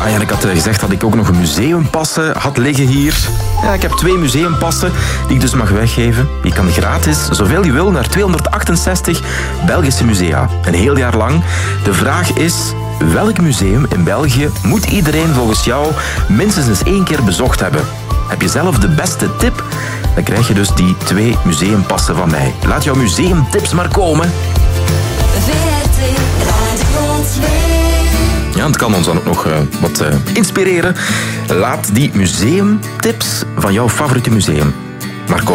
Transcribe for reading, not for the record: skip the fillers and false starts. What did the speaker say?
Ja, ik had gezegd dat ik ook nog een museumpassen had liggen hier. Ja, ik heb 2 museumpassen die ik dus mag weggeven. Je kan gratis, zoveel je wil, naar 268 Belgische musea. Een heel jaar lang. De vraag is, welk museum in België moet iedereen volgens jou minstens eens 1 keer bezocht hebben? Heb je zelf de beste tip? Dan krijg je dus die 2 museumpassen van mij. Laat jouw museumtips maar komen. Ja, het kan ons dan ook nog wat inspireren. Laat die museumtips van jouw favoriete museum maar komen.